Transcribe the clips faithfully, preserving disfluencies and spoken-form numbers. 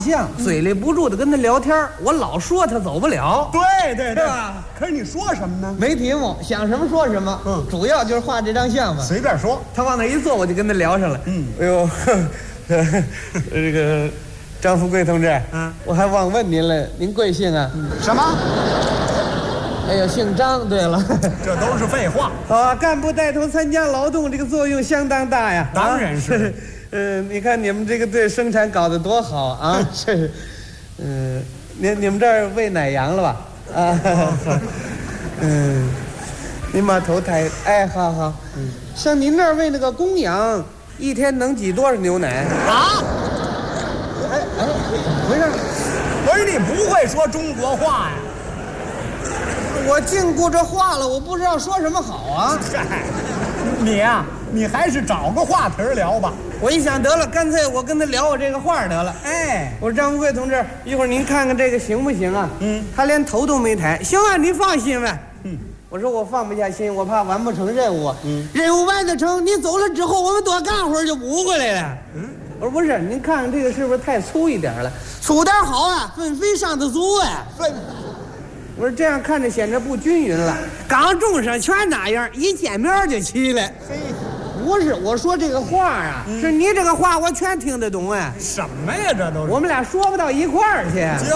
像，嘴里不住的跟他聊天，我老说他走不了。 对对对， 是吧？ 可是你说什么呢？ 没题目，想什么说什么。 嗯， 主要就是画这张相嘛。 随便说。 他往那一坐，我就跟他聊上了。 嗯， 哎呦，这个张富贵同志， 嗯， 我还忘问您了，您贵姓啊？ 嗯、什么？ 哎呦，姓张。对了， 这都是废话。 好啊，干部带头参加劳动，这个作用相当大呀。 当然是。 啊嗯、呃，你看你们这个队生产搞得多好啊！这，嗯、呃，你你们这儿喂奶羊了吧？啊，嗯，您把头抬，哎，好好。嗯，像您那儿喂那个公羊，一天能挤多少牛奶？ 啊？ 哎哎，不是， 不是你不会说中国话呀？ 我禁锢着话了，我不知道说什么好啊。 嗨，你呀、啊，你还是找个话题聊吧。 我一想得了，干脆我跟他聊我这个话得了。 哎， 我说张富贵同志，一会儿您看看这个行不行啊？ 嗯， 他连头都没抬。行啊，你放心吧。 嗯， 我说我放不下心，我怕完不成任务。 嗯， 任务完得成，你走了之后，我们多干会儿就补回来了。嗯，我说不是，您看看这个是不是太粗一点了？粗点好啊，分肥上的足啊。 分。 我说这样看着显得不均匀了。刚种上全那样，一见面就起来。 嘿。 不是，我说这个话啊，嗯、是你这个话我全听得懂哎。 什么呀，这都是。 我们俩说不到一块儿去。 就是，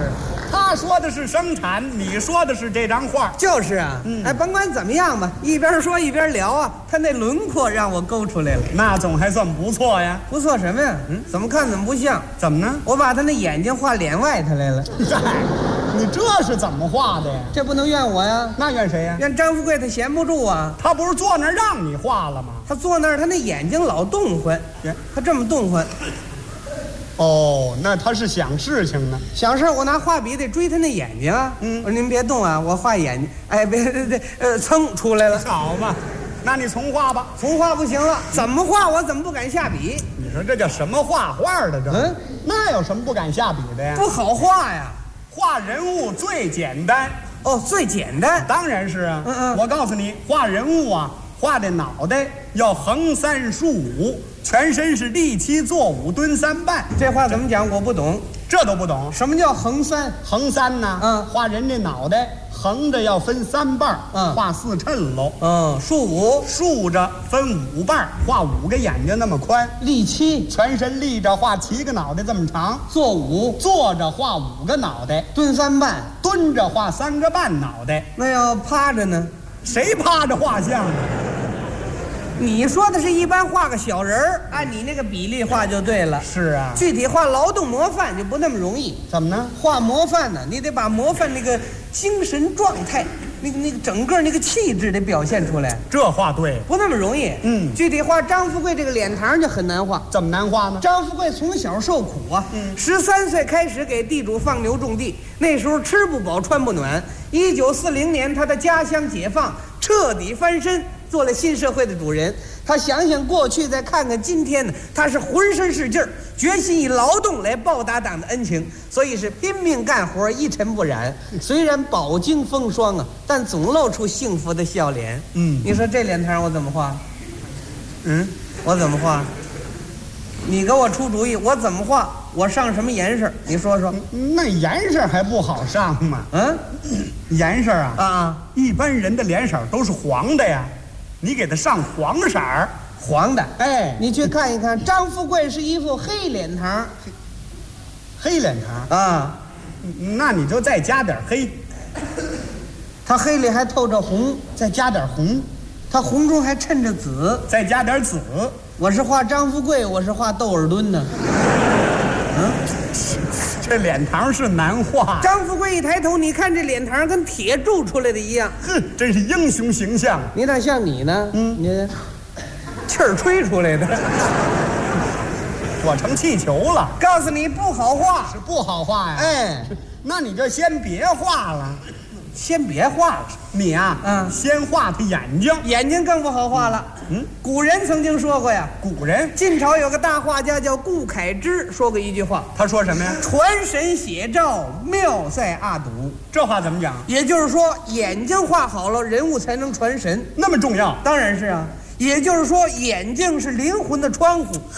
他说的是生产，你说的是这张画。 就是啊，嗯、哎，甭管怎么样吧，一边说一边聊啊，他那轮廓让我勾出来了， 那总还算不错呀。 不错什么呀？嗯，怎么看怎么不像？ 怎么呢？ 我把他那眼睛画脸外头来了。 嗨，你这是怎么画的呀？ 这不能怨我呀。 那怨谁呀？ 怨张富贵，他闲不住啊。 他不是坐那儿让你画了吗？ 他坐那儿，他那眼睛老动唤，他这么动唤。 哦，那他是想事情呢。 想事，我拿画笔得追他那眼睛啊。嗯，我说您别动啊，我画眼睛。哎，别别别，呃，噌出来了。 好嘛，那你重画吧。 重画不行了，怎么画我怎么不敢下笔？ 你说这叫什么画画的这？嗯，那有什么不敢下笔的呀？ 不好画呀。 画人物最简单。 哦，最简单。 当然是啊。 嗯嗯， 我告诉你，画人物啊，画的脑袋要横三竖五，全身是立七坐五蹲三半。 这话怎么讲？我不懂， 这都不懂。 什么叫横三？ 横三呢？嗯，画人这脑袋横着要分三半，嗯，画四衬喽。 嗯，竖五， 竖着分五半，画五个眼睛那么宽。 立七， 全身立着画七个脑袋这么长。 坐五， 坐着画五个脑袋。 蹲三半， 蹲着画三个半脑袋。 那要趴着呢？ 谁趴着画像啊？ 你说的是一般画个小人儿，按你那个比例画就对了。 是啊， 具体画劳动模范就不那么容易。 怎么呢？ 画模范呢，你得把模范那个精神状态，那个那个整个那个气质得表现出来。 这话对， 不那么容易。嗯，具体画张富贵这个脸庞就很难画。 怎么难画呢？ 张富贵从小受苦啊，嗯，十三岁开始给地主放牛种地，那时候吃不饱穿不暖。一九四零年，他的家乡解放，彻底翻身。做了新社会的主人，他想想过去，再看看今天呢，他是浑身是劲儿，决心以劳动来报答党的恩情，所以是拼命干活，一尘不染。虽然饱经风霜啊，但总露出幸福的笑脸。嗯，你说这脸庞我怎么画？嗯，我怎么画？你给我出主意，我怎么画？我上什么颜色？你说说。 那颜色还不好上吗？嗯，颜色啊啊， 一般人的脸色都是黄的呀。你给他上黄色儿， 黄的。 哎， 你去看一看，张富贵是一副黑脸庞， 黑脸庞啊，那你就再加点黑， 他黑里还透着红， 再加点红， 他红中还衬着紫， 再加点紫。 我是画张富贵，我是画窦尔敦呢。 嗯，这脸庞是难画。 张富贵一抬头，你看这脸庞跟铁铸出来的一样， 哼，真是英雄形象。 你哪像你呢？嗯，你气儿吹出来的， 我成气球了。 告诉你不好画， 是不好画呀。 哎， 那你就先别画了。 先别画了， 你啊，嗯，先画他眼睛， 眼睛更不好画了。嗯，古人曾经说过呀， 古人晋朝有个大画家叫顾恺之，说过一句话， 他说什么呀？ 传神写照，妙在阿堵。 这话怎么讲？ 也就是说，眼睛画好了，人物才能传神， 那么重要？ 当然是啊。也就是说，眼睛是灵魂的窗户。哼，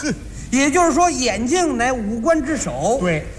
也就是说，眼睛乃五官之首。 对。